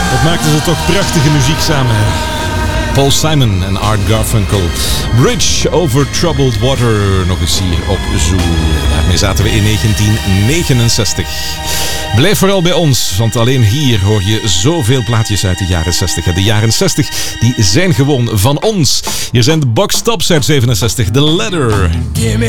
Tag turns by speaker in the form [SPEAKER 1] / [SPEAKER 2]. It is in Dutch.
[SPEAKER 1] Wat maakten ze toch prachtige muziek samen. Paul Simon en Art Garfunkel. Bridge over Troubled Water. Nog eens hier op Zoo. Daarmee zaten we in 1969. Blijf vooral bij ons, want alleen hier hoor je zoveel plaatjes uit de jaren 60. En de jaren 60 die zijn gewoon van ons. Hier zijn de Box Tops uit 67. The Ladder.